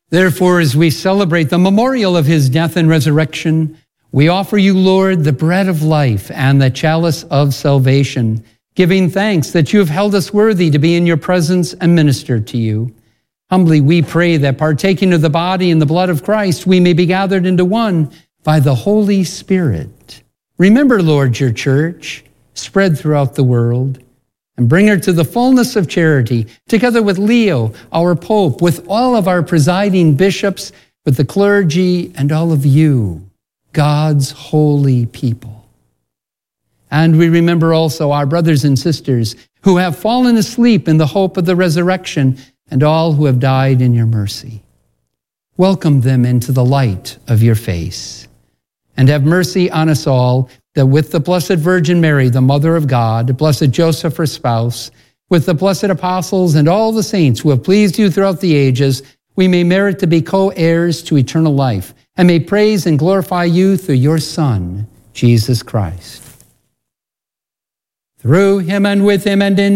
Therefore, as we celebrate the memorial of his death and resurrection, we offer you, Lord, the bread of life and the chalice of salvation, giving thanks that you have held us worthy to be in your presence and minister to you. Humbly we pray that partaking of the body and the blood of Christ, we may be gathered into one by the Holy Spirit. Remember, Lord, your church, spread throughout the world, and bring her to the fullness of charity, together with Leo, our Pope, with all of our presiding bishops, with the clergy, and all of you, God's holy people. And we remember also our brothers and sisters who have fallen asleep in the hope of the resurrection, and all who have died in your mercy. Welcome them into the light of your face. And have mercy on us all, that with the Blessed Virgin Mary, the Mother of God, Blessed Joseph, her spouse, with the blessed apostles and all the saints who have pleased you throughout the ages, we may merit to be co-heirs to eternal life, and may praise and glorify you through your Son, Jesus Christ. Through him and with him and in